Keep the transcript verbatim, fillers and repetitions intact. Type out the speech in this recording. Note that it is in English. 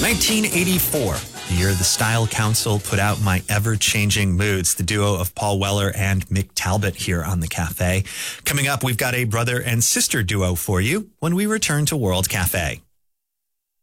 nineteen eighty-four, the year the Style Council put out My Ever-Changing Moods, the duo of Paul Weller and Mick Talbot here on The Cafe. Coming up, we've got a brother and sister duo for you when we return to World Cafe.